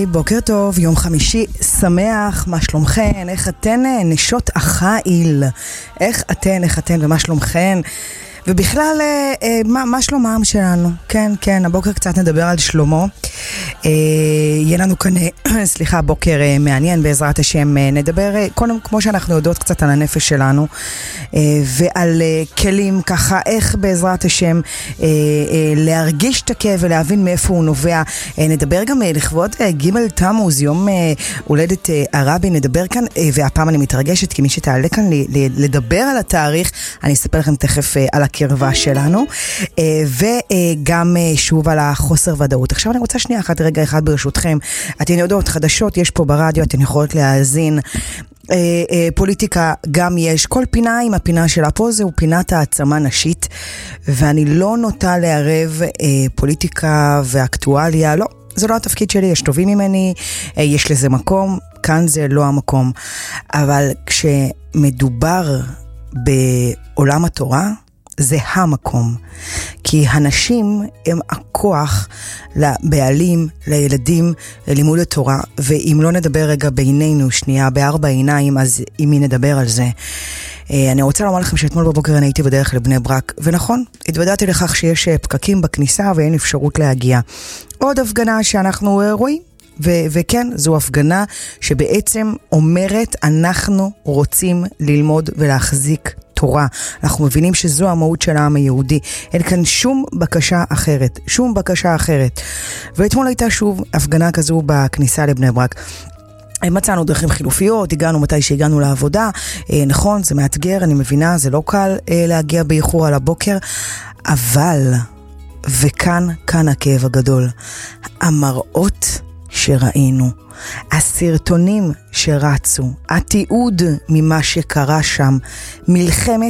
בוקר טוב, יום חמישי שמח, מה שלומכן? איך אתן נשות החיל? איך אתן ומה שלומכן? ובכלל, מה שלומם שלנו? כן, הבוקר קצת נדבר על שלמה. יהיה לנו כאן, בוקר מעניין בעזרת השם. נדבר, קודם כמו שאנחנו יודעות קצת על הנפש שלנו, ועל כלים ככה, איך בעזרת השם להרגיש את הכאב ולהבין מאיפה הוא נובע. נדבר גם לכבוד ג' תמוז, יום הולדת הרבי, נדבר כאן, והפעם אני מתרגשת, כי מי שתעלה כאן לדבר על התאריך, אני אספר לכם תכף על הקרבה שלנו, וגם שוב על החוסר ודאות. עכשיו אני רוצה שנייה רגע אחד ברשותכם. אתן יודעות, חדשות יש פה ברדיו, אתן יכולות להאזין. פוליטיקה גם יש. כל פינה עם הפינה שלה. פה זהו פינת העצמה נשית, ואני לא נוטה לערב פוליטיקה ואקטואליה. לא, זה לא התפקיד שלי. יש טובים ממני, יש לזה מקום. כאן זה לא המקום. אבל כשמדובר בעולם התורה, זה המקום. כי הנשים הם הכוח לבעלים, לילדים, ללימוד התורה, ואם לא נדבר רגע בינינו שנייה, בארבע עיניים, אז עם מי נדבר על זה? אני רוצה לומר לכם שאתמול בבוקר אני הייתי בדרך לבני ברק, ונכון, התוודעתי לכך שיש פקקים בכניסה ואין אפשרות להגיע. עוד הפגנה שאנחנו רואים, וכן, זו הפגנה שבעצם אומרת, אנחנו רוצים ללמוד ולהחזיק תורה. אנחנו מבינים שזו המהות של העם היהודי. אין כאן שום בקשה אחרת. ואתמול הייתה שוב הפגנה כזו בכניסה לבני ברק. מצאנו דרכים חילופיות, הגענו מתי שהגענו לעבודה. נכון, זה מאתגר, אני מבינה, זה לא קל להגיע באיחור על הבוקר, אבל, וכאן הכאב הגדול, המראות שראינו, הסרטונים שרצו, התיעוד ממה שקרה שם, מלחמת